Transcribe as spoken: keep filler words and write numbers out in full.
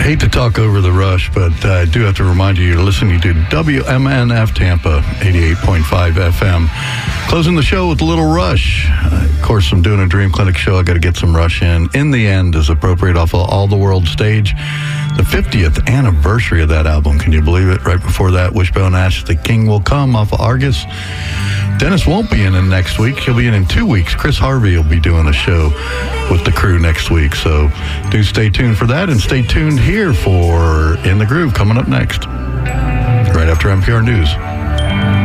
hate to talk over the Rush, but uh, I do have to remind you, you're listening to W M N F Tampa, eighty-eight point five F M. Closing the show with a little Rush. Uh, of course, I'm doing a Dream Clinic show. I got to get some Rush in. In the End is appropriate off of All the World Stage. The fiftieth anniversary of that album. Can you believe it? Right before that, Wishbone Ash, The King Will Come off of Argus. Dennis won't be in, in next week. He'll be in in two weeks. Chris Harvey will be doing a show with the crew next week. So do stay tuned for that, and stay tuned here for In the Groove coming up next, right after N P R News.